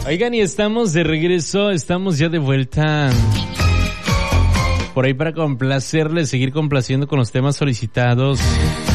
Oigan, y estamos de regreso, estamos ya de vuelta por ahí para complacerles, seguir complaciendo con los temas solicitados.